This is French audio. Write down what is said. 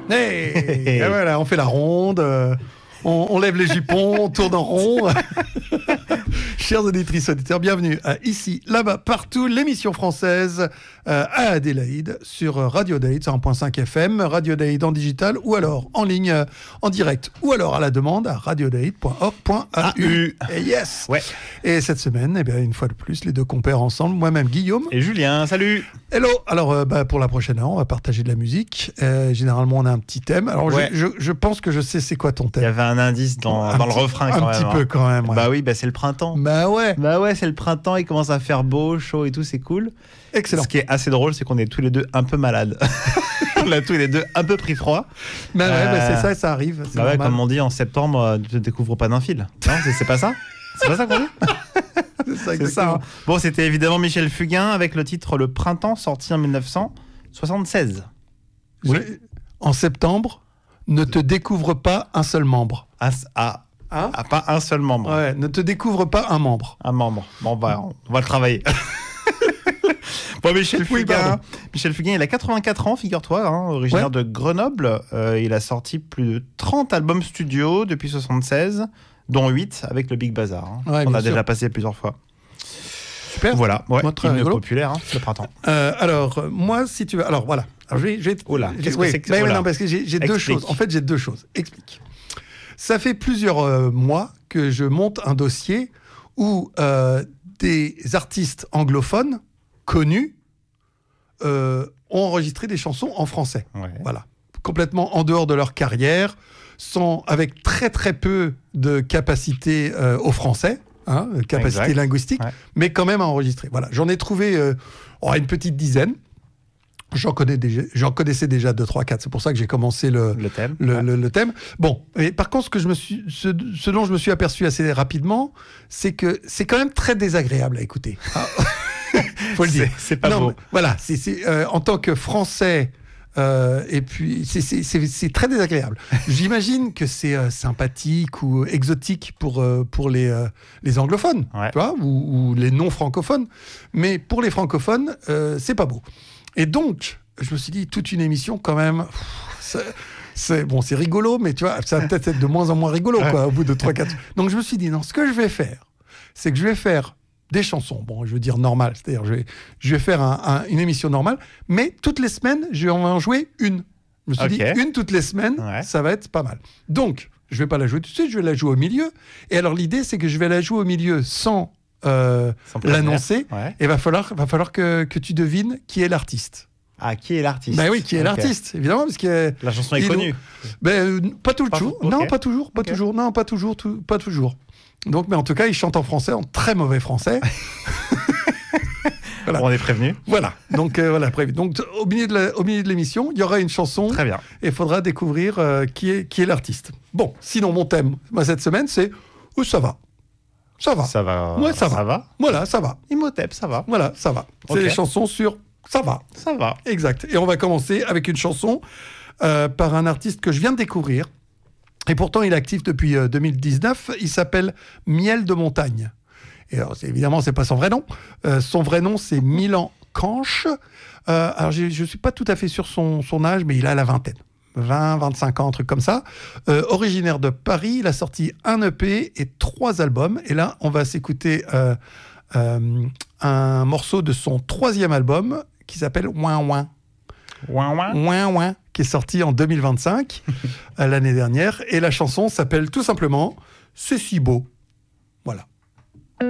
Hey, et voilà, on fait la ronde, on lève les jupons, on tourne en rond. Chers auditrices, auditeurs, bienvenue à Ici, Là-bas, Partout, l'émission française à Adélaïde sur Radio Adélaïde 101.5 FM, Radio Adélaïde en digital ou alors en ligne, en direct ou alors à la demande à radioadélaïde.org.au. Et yes. Ouais. Et cette semaine, eh bien, une fois de plus, les deux compères ensemble, moi-même Guillaume. Et Julien, salut. Hello. Alors, pour la prochaine heure, on va partager de la musique. Généralement, on a un petit thème. Alors, Ouais. je pense que je sais c'est quoi ton thème. Il y avait un indice dans le refrain quand même. Un petit peu quand même. Ouais. Bah oui, c'est le printemps. Bah ouais. Bah ouais, c'est le printemps, il commence à faire beau, chaud et tout, c'est cool. Excellent. Ce qui est assez drôle, c'est qu'on est tous les deux un peu malades. On a tous les deux un peu pris froid. Bah ouais, c'est ça, ça arrive. C'est bah ouais, normal. comme on dit en septembre, tu ne découvres pas d'un fil. Non, c'est pas ça. C'est pas ça qu'on dit. C'est ça, C'est exactement. ça. Hein. Bon, c'était évidemment Michel Fugain avec le titre Le Printemps, sorti en 1976. Oui. En septembre, ne te découvre pas un seul membre. Hein pas un seul membre. Ouais, ne te découvre pas un membre. Un membre. Bon, on va le travailler. Bon, Michel Fugain, il a 84 ans, figure-toi, hein, originaire de Grenoble. Il a sorti plus de 30 albums studio depuis 76, dont 8 avec le Big Bazar. Hein, ouais, on a sûr. déjà passé plusieurs fois. Super. Voilà, ouais, Moi, très hymne rigolo. populaire, hein, le printemps. Alors, moi, si tu veux... Alors, voilà. Alors, je vais... Oh là, qu'est-ce que oui, c'est que mais oh là. non, parce que j'ai deux Explique. choses. En fait, j'ai deux choses. Explique. Ça fait plusieurs mois que je monte un dossier où des artistes anglophones connus ont enregistré des chansons en français. Ouais. Voilà. Complètement en dehors de leur carrière, avec très très peu de capacité au français, hein, capacité Exact. linguistique, Ouais. mais quand même à enregistrer. Voilà. J'en ai trouvé une petite dizaine. J'en connaissais déjà 2, 3, 4. C'est pour ça que j'ai commencé le thème. le thème. Bon, et par contre, ce dont je me suis aperçu assez rapidement, c'est que c'est quand même très désagréable à écouter. Faut le dire. C'est pas beau. Mais, voilà, en tant que Français, et puis c'est très désagréable. J'imagine que c'est sympathique ou exotique pour les anglophones, Ouais. tu vois, ou les non francophones, mais pour les francophones, c'est pas beau. Et donc, je me suis dit, toute une émission quand même, c'est rigolo, mais tu vois, ça va peut-être être de moins en moins rigolo, quoi, au bout de 3-4. Donc, je me suis dit, non, ce que je vais faire, c'est que je vais faire des chansons, bon, je veux dire normales, c'est-à-dire je vais faire une émission normale, mais toutes les semaines, je vais en jouer une. Je me suis dit, une toutes les semaines, ça va être pas mal. Donc, je vais pas la jouer tout de suite, je vais la jouer au milieu. Et alors, l'idée, c'est que je vais la jouer au milieu sans l'annoncer. Ouais. Et va falloir que tu devines qui est l'artiste. Ah, qui est l'artiste? Ben oui, qui est l'artiste, évidemment, parce que la chanson est connue. Pas toujours. Okay. Non, pas toujours. Pas toujours. Non, pas toujours. Donc, mais en tout cas, il chante en français, en très mauvais français. Voilà. On est prévenu. Voilà. Donc voilà, prévu. Donc au milieu de l'émission, il y aura une chanson. Très bien. Et il faudra découvrir qui est l'artiste. Bon, sinon mon thème, moi cette semaine, c'est ça va. Ça va. Ça va. Ouais, ça va. Ça va. Voilà, ça va. Imhotep, ça va. Voilà, ça va. C'est des chansons sur ça va. Ça va. Exact. Et on va commencer avec une chanson par un artiste que je viens de découvrir. Et pourtant, il est actif depuis 2019. Il s'appelle Miel de Montagne. Et alors, évidemment, c'est pas son vrai nom. Son vrai nom, c'est Milan Canche. Alors, je suis pas tout à fait sûr son âge, mais il a la vingtaine. 20, 25 ans, un truc comme ça. Originaire de Paris, il a sorti un EP et 3 albums. Et là, on va s'écouter un morceau de son 3e album qui s'appelle Ouin Ouin. Ouin Ouin. Ouin Ouin, qui est sorti en 2025, l'année dernière. Et la chanson s'appelle tout simplement C'est si beau. Voilà.